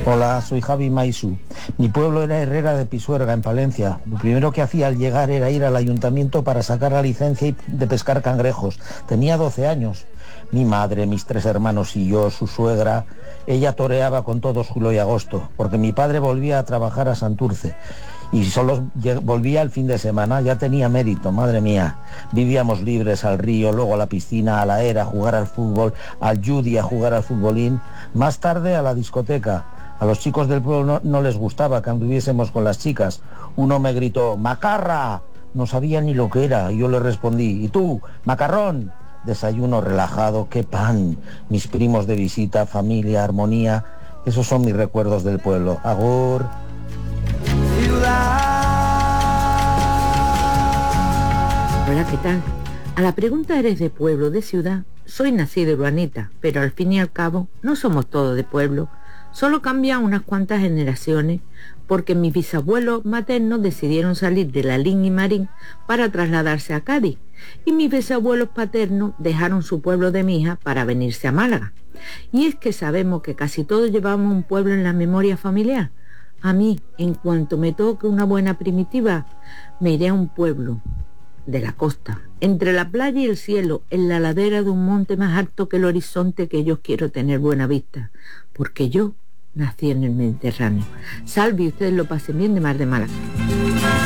Hola, soy Javi Maisu. Mi pueblo era Herrera de Pisuerga, en Palencia. Lo primero que hacía al llegar era ir al ayuntamiento para sacar la licencia de pescar cangrejos. Tenía 12 años. Mi madre, mis 3 hermanos y yo, su suegra, ella toreaba con todos julio y agosto, porque mi padre volvía a trabajar a Santurce y solo volvía el fin de semana. Ya tenía mérito, madre mía. Vivíamos libres, al río, luego a la piscina, a la era, a jugar al fútbol, al judi, a jugar al futbolín, más tarde a la discoteca. A los chicos del pueblo no les gustaba que anduviésemos con las chicas. Uno me gritó: ¡macarra! No sabía ni lo que era, y yo le respondí: ¿y tú, macarrón? Desayuno relajado, qué pan. Mis primos de visita, familia, armonía. Esos son mis recuerdos del pueblo. Agur. Hola, ¿qué tal? A la pregunta ¿eres de pueblo o de ciudad? Soy nacido en Urbanita, pero al fin y al cabo no somos todos de pueblo. Solo cambian unas cuantas generaciones, porque mis bisabuelos maternos decidieron salir de Lalín y Marín para trasladarse a Cádiz, y mis bisabuelos paternos dejaron su pueblo de Mija para venirse a Málaga. Y es que sabemos que casi todos llevamos un pueblo en la memoria familiar. A mí, en cuanto me toque una buena primitiva, me iré a un pueblo de la costa, entre la playa y el cielo, en la ladera de un monte más alto que el horizonte, que yo quiero tener buena vista, porque yo nací en el Mediterráneo. Salve y ustedes lo pasen bien, de Mar de Málaga.